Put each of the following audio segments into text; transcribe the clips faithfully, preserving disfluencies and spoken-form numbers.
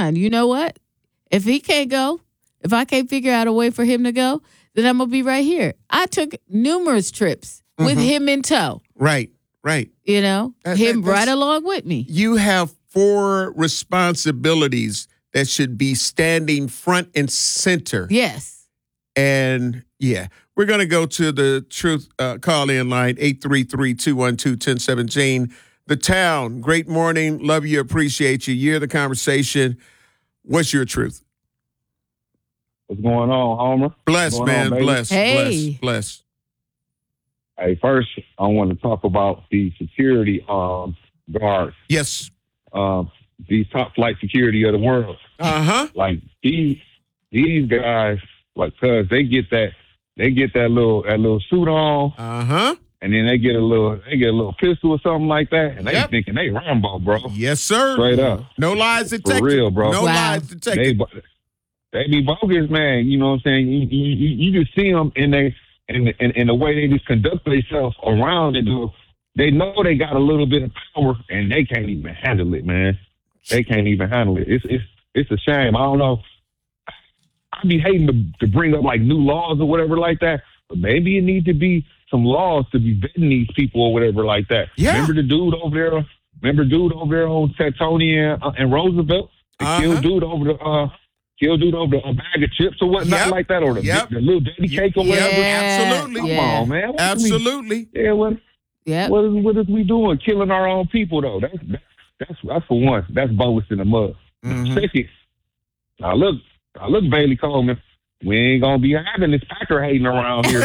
fine. You know what? If he can't go, if I can't figure out a way for him to go, then I'm going to be right here. I took numerous trips mm-hmm. with him in tow. Right, right. You know, that, him that, right along with me. You have four responsibilities that should be standing front and center. Yes. And, yeah, we're going to go to the truth uh, call-in line, eight three three, two one two, one zero one seven. Jane, the town, great morning, love you, appreciate you. You're the conversation. What's your truth? What's going on, Homer? Bless, man, on, bless, hey. bless, bless. Hey, first, I want to talk about the security um, guards. Yes. Um, these top flight security of the world. Uh-huh. Like, these these guys, like, cuz they get that, they get that little that little suit on. Uh-huh. And then they get a little, they get a little pistol or something like that, and they Yep. thinking they Rambo, bro. Yes, sir. Straight up. No lies detected. For real, bro. No Wow. lies detected. They, they be bogus, man. You know what I'm saying? You, you, you you just see them in they in, in in the way they just conduct themselves around and do. They know they got a little bit of power, and they can't even handle it, man. They can't even handle it. It's it's it's a shame. I don't know. I be hating to, to bring up like new laws or whatever like that, but maybe it needs to be some laws to be vetting these people or whatever like that. Yeah. Remember the dude over there? Remember dude over there on Tetonia and, uh, and Roosevelt? The Uh-huh. killed dude over the uh, killed dude over the a bag of chips or whatnot Yep. like that, or the, Yep. the little daddy cake or whatever. Yeah. Absolutely. Come Yeah. on, man. What is Absolutely. We, yeah, what Yep. what is what is we doing? Killing our own people though. That's that's that's for one. That's bogus in the mud. Mhm. Second, now look, now look, Bailey Coleman. We ain't gonna be having this Packer hating around here.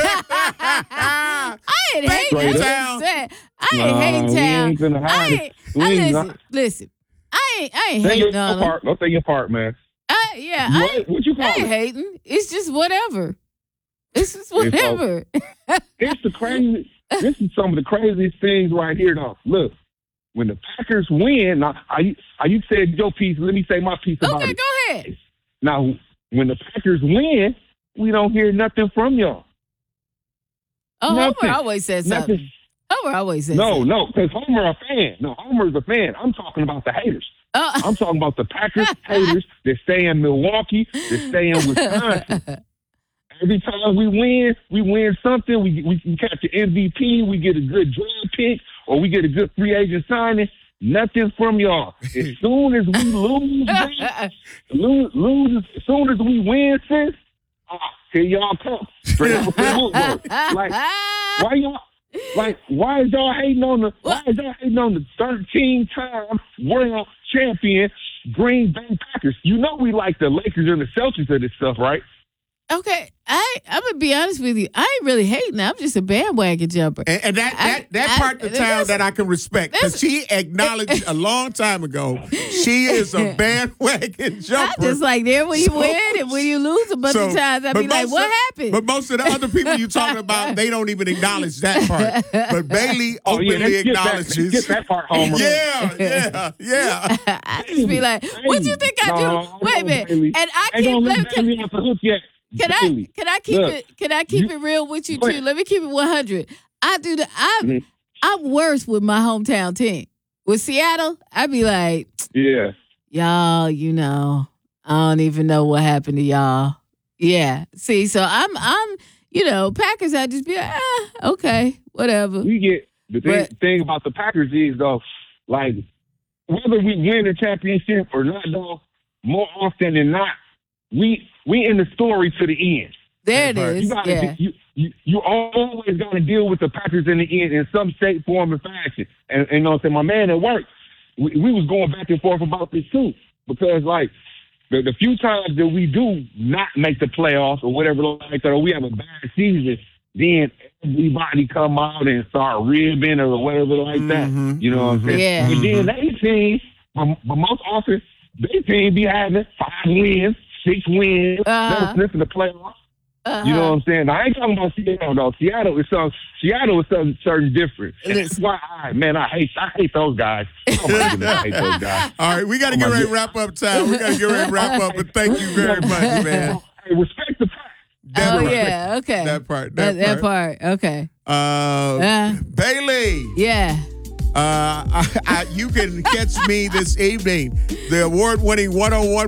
I ain't hating. Straight That's what up. I'm saying. I ain't Nah, hating we town. ain't finna I have it. ain't. We I ain't listen. not- Listen. I ain't. I ain't Say your hating on them. part. Don't say your part, man. I, yeah. What? I ain't, What you I call ain't it? hating. It's just whatever. It's just all- whatever. It's the crazy. This is some of the craziest things right here, though. Look, when the Packers win, now I, I you said your piece. Let me say my piece about Okay, it. go ahead. Now, when the Packers win, we don't hear nothing from y'all. Oh, Nothing. Homer always says something. Nothing. Homer always says No, something. no, because Homer a fan. No, Homer's a fan. I'm talking about the haters. Oh. I'm talking about the Packers haters that stay in Milwaukee, that stay in Wisconsin. Every time we win, we win something. We we, we catch an M V P. We get a good draft pick, or we get a good free agent signing. Nothing from y'all. As soon as we lose, man, lose, lose, as soon as we win, sis, oh, here y'all come. Straight out the woodwork. Like, why y'all? Like, why is y'all hating on the? Why is y'all hating on the thirteen-time world champion Green Bay Packers? You know we like the Lakers and the Celtics of this stuff, right? Okay, I I'm gonna be honest with you. I ain't really hating. I'm just a bandwagon jumper. And, and that that, I- that I- part of the town that's- that I can respect, because she acknowledged a long time ago she is a bandwagon I jumper. just like there when you So- win and when you lose a bunch so- of times, I but be like, most what of- happened? But most of the other people you talking about, they don't even acknowledge that part. But Bailey Oh yeah, openly let's skip that, acknowledges. skip that part, Homer. Yeah, yeah, yeah. I just be like, what you think I do? No, Wait a no, minute. Bailey. And I Ain't keep gonna let me, let can, Bailey off the hook yet. can I Bailey, can I keep look, it can I keep it real with you Go too? ahead. Let me keep it one hundred. I do the I'm Mhm. I'm worse with my hometown team. With Seattle, I be like, Yeah. y'all, you know, I don't even know what happened to y'all. Yeah. See, so I'm I'm you know, Packers, I just be like, ah, okay, whatever. We get the thing, But- thing about the Packers is though, like whether we win the championship or not, though, more often than not, we we in the story to the end. There it That part. is. You gotta Yeah. you, you you always gotta deal with the Packers in the end in some shape, form, and fashion. And, and you know what I'm saying? My man at work, we, we was going back and forth about this too. Because like the, the few times that we do not make the playoffs or whatever like that, or we have a bad season, then everybody come out and start ribbing or whatever like that. Mhm, You know what I'm saying? Yeah. And then they team, but, but most often, they team be having five wins, six wins, Uh-huh. never missing the playoffs. Uh-huh. You know what I'm saying? Now, I ain't talking about Seattle though. Seattle is some Seattle is something certain different. And that's why I man, I hate I hate those guys. Oh my goodness, I hate those guys. All right, we got to Oh, get my ready to goodness. wrap up time. We got to get ready to wrap up, but thank you very much, man. Hey, respect the pack. That Oh part. yeah, okay. That part. That, That, that part. Okay. Uh, Uh. Bailey. Yeah. Uh, I, I, you can catch me this evening. The award-winning one oh one